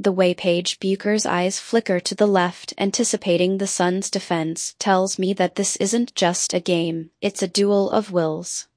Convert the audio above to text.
The way Paige Bucher's eyes flicker to the left, anticipating the Suns' defense, tells me that this isn't just a game, it's a duel of wills.